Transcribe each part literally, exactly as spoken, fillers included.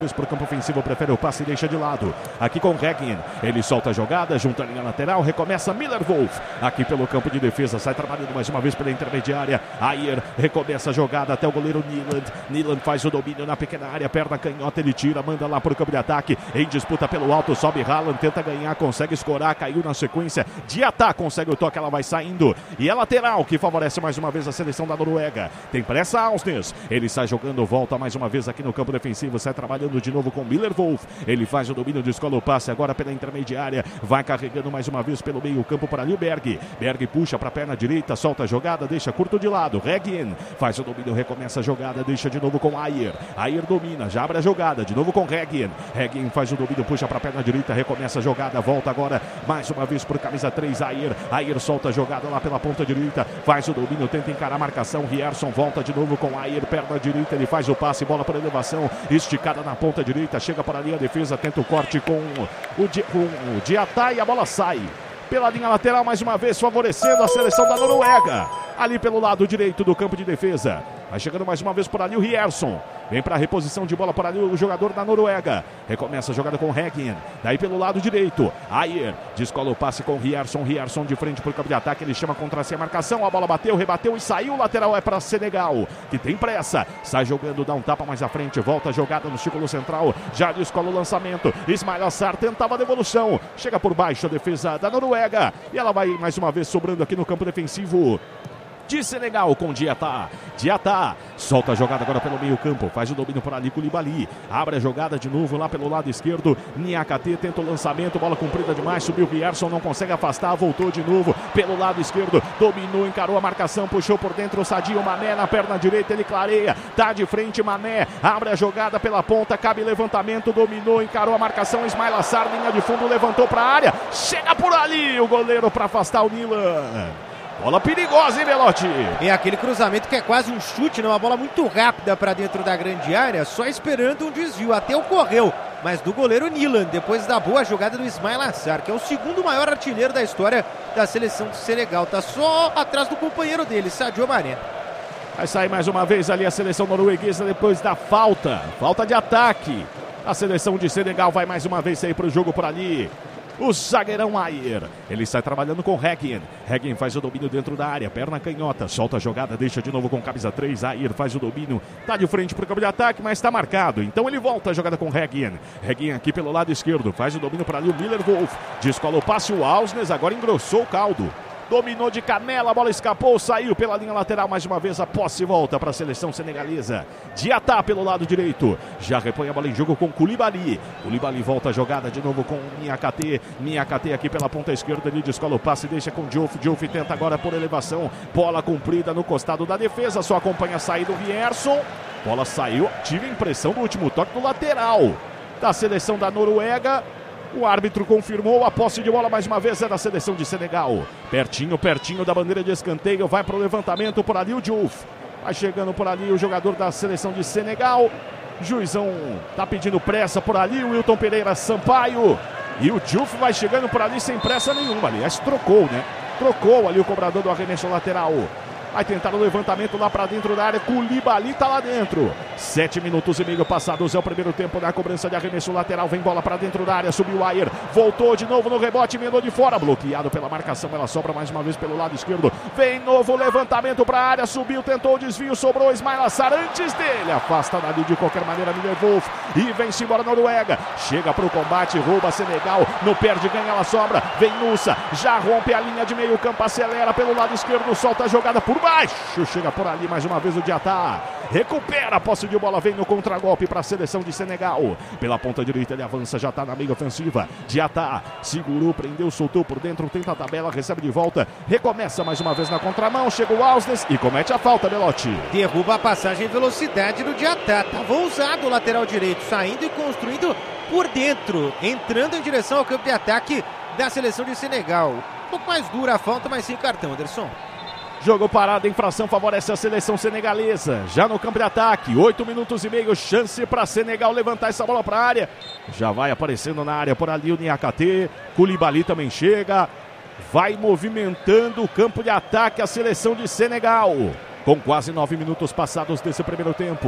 Para o campo ofensivo, prefere o passe e deixa de lado. Aqui com Regin, ele solta a jogada, junta a linha lateral, recomeça Miller Wolf. Aqui pelo campo de defesa, sai trabalhando mais uma vez pela intermediária. Ayer recomeça a jogada até o goleiro Niland. Niland faz o domínio na pequena área, perna canhota, ele tira, manda lá para o campo de ataque. Em disputa pelo alto, sobe Haaland, tenta ganhar, consegue escorar, caiu na sequência. Diatá consegue o toque, ela vai saindo. E é lateral que favorece mais uma vez a seleção da Noruega. Tem pressa Ausnes, ele sai jogando, volta mais uma vez aqui no campo defensivo, sai trabalhando de novo com Miller Wolf. Ele faz o domínio, descola o passe agora pela intermediária, vai carregando mais uma vez pelo meio campo para ali o Berg. Berg puxa para a perna direita, solta a jogada, deixa curto de lado. Regin faz o domínio, recomeça a jogada, deixa de novo com Ayer. Ayer domina, já abre a jogada, de novo com Regin. Regin faz o domínio, puxa para a perna direita, recomeça a jogada, volta agora mais uma vez por camisa três, Ayer. Ayer solta a jogada lá pela ponta direita, faz o domínio, tenta encarar a marcação. Rierson volta de novo com Ayer, perna direita, ele faz o passe, bola por elevação, esticada na ponta direita. Chega para ali a defesa, tenta o corte com o, Di, com o Diatá e a bola sai pela linha lateral mais uma vez, favorecendo a seleção da Noruega. Ali pelo lado direito do campo de defesa. Vai chegando mais uma vez por ali o Rierson. Vem para a reposição de bola por ali o jogador da Noruega. Recomeça a jogada com Regin. Daí pelo lado direito. Ayer descola o passe com Rierson. Rierson de frente para o campo de ataque. Ele chama contra si a marcação. A bola bateu, rebateu e saiu. O lateral é para Senegal, que tem pressa. Sai jogando, dá um tapa mais à frente. Volta a jogada no círculo central. Já descola o lançamento. Ismail Assar tentava a devolução. Chega por baixo a defesa da Noruega. E ela vai mais uma vez sobrando aqui no campo defensivo de Senegal com Diatá. Diatá solta a jogada agora pelo meio campo, faz o domínio por ali com Koulibaly, abre a jogada de novo lá pelo lado esquerdo. Niakate tenta o lançamento, bola comprida demais, subiu Rierson, não consegue afastar, voltou de novo pelo lado esquerdo, dominou, encarou a marcação, puxou por dentro o Sadio Mané na perna direita, ele clareia, tá de frente Mané, abre a jogada pela ponta, cabe levantamento, dominou, encarou a marcação, Ismail Assar, linha de fundo, levantou para a área, chega por ali o goleiro para afastar o Nilan. Bola perigosa, hein, Belotti? É aquele cruzamento que é quase um chute, né? Uma bola muito rápida para dentro da grande área, só esperando um desvio, até ocorreu, mas do goleiro Nilan, depois da boa jogada do Ismail Assar, que é o segundo maior artilheiro da história da seleção de Senegal, tá só atrás do companheiro dele, Sadio Mané. Vai sair mais uma vez ali a seleção norueguesa depois da falta, falta de ataque. A seleção de Senegal vai mais uma vez sair para o jogo por ali. O zagueirão Ayer, ele sai trabalhando com Regin. Regin faz o domínio dentro da área, perna canhota, solta a jogada, deixa de novo com camisa três. Ayer faz o domínio, tá de frente pro campo de ataque, mas tá marcado. Então ele volta a jogada com Regin. Regin aqui pelo lado esquerdo, faz o domínio para ali o Miller Wolf. Descola o passe, o Ausnes agora engrossou o caldo. Dominou de canela, a bola escapou, saiu pela linha lateral mais uma vez, a posse volta para a seleção senegalesa. Diatá pelo lado direito, já repõe a bola em jogo com Koulibaly. Koulibaly volta a jogada de novo com Niakate. Niakate aqui pela ponta esquerda, ele descola o passe, deixa com Diouf. Diouf tenta agora por elevação, bola comprida no costado da defesa, só acompanha a saída do Rierson. Bola saiu, tive a impressão do último toque do lateral da seleção da Noruega. O árbitro confirmou, a posse de bola mais uma vez é da seleção de Senegal. Pertinho, pertinho da bandeira de escanteio, vai para o levantamento por ali o Diouf. Vai chegando por ali o jogador da seleção de Senegal. Juizão tá pedindo pressa por ali, o Wilton Pereira Sampaio. E o Diouf vai chegando por ali sem pressa nenhuma. Aliás, trocou, né? Trocou ali o cobrador do arremesso lateral. Vai tentar o levantamento lá para dentro da área. Koulibaly tá lá dentro. Sete minutos e meio passados. É o primeiro tempo da cobrança de arremesso lateral. Vem bola para dentro da área. Subiu o Ayer. Voltou de novo no rebote. Emendou de fora. Bloqueado pela marcação. Ela sobra mais uma vez pelo lado esquerdo. Vem novo levantamento para a área. Subiu, tentou o desvio. Sobrou Ismail Assar antes dele. Afasta dali de qualquer maneira Miller Wolf. E vem-se embora a Noruega. Chega para o combate. Rouba Senegal. Não perde, ganha, ela sobra. Vem Nusa. Já rompe a linha de meio campo. Acelera pelo lado esquerdo. Solta a jogada por baixo, chega por ali mais uma vez o Diatá, recupera a posse de bola, vem no contragolpe para a seleção de Senegal, pela ponta direita ele avança, já está na meia ofensiva, Diatá segurou, prendeu, soltou por dentro, tenta a tabela, recebe de volta, recomeça mais uma vez na contramão, chega o Ausnes e comete a falta, Belotti. Derruba a passagem em velocidade do Diatá, estava ousado o lateral direito, saindo e construindo por dentro, entrando em direção ao campo de ataque da seleção de Senegal. Um pouco mais dura a falta, mas sem cartão, Anderson. Jogo parado, infração favorece a seleção senegalesa. Já no campo de ataque, oito minutos e meio, chance para Senegal levantar essa bola para a área. Já vai aparecendo na área por ali o Niakate. Koulibaly também chega. Vai movimentando o campo de ataque a seleção de Senegal. Com quase nove minutos passados desse primeiro tempo.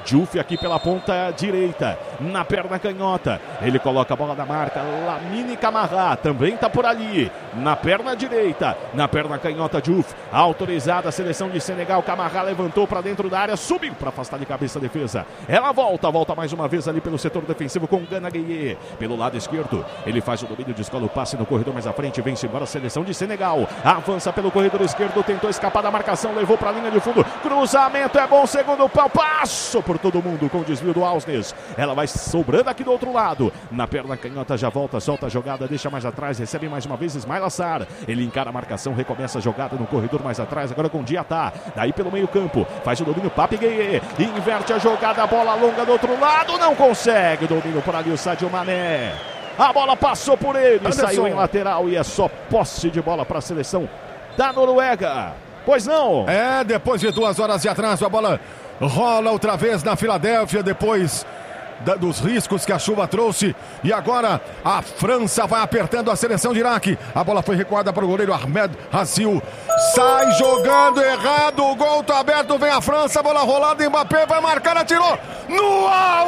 Diouf aqui pela ponta direita, na perna canhota. Ele coloca a bola na marca. Lamine Camara também está por ali. Na perna direita, na perna canhota, Diouf. Autorizada a seleção de Senegal. Camara levantou para dentro da área, subiu para afastar de cabeça a defesa. Ela volta, volta mais uma vez ali pelo setor defensivo com Gana Gueye. Pelo lado esquerdo, ele faz o domínio, descola o passe no corredor mais à frente. Vem-se embora a seleção de Senegal. Avança pelo corredor esquerdo, tentou escapar da marcação, levou para a linha de fundo. Cruzamento é bom, segundo pau, passo por todo mundo com o desvio do Ausnes. Ela vai sobrando aqui do outro lado. Na perna canhota já volta, solta a jogada, deixa mais atrás, recebe mais uma vez Ismaila Sarr. Ele encara a marcação, recomeça a jogada no corredor mais atrás, agora com Diatá. Daí pelo meio campo, faz o domínio, Pape Gueye. Inverte a jogada, a bola longa do outro lado, não consegue. Domínio por ali o Sadio Mané. A bola passou por ele, Anderson. Saiu em lateral e é só posse de bola para a seleção da Noruega. Pois não? É, depois de duas horas de atraso, a bola rola outra vez na Filadélfia, depois da, dos riscos que a chuva trouxe. E agora a França vai apertando a seleção de Iraque. A bola foi recuada para o goleiro Ahmed Hassil. Sai jogando errado, o gol tá aberto, vem a França, a bola rolada, Mbappé vai marcar, atirou no alto.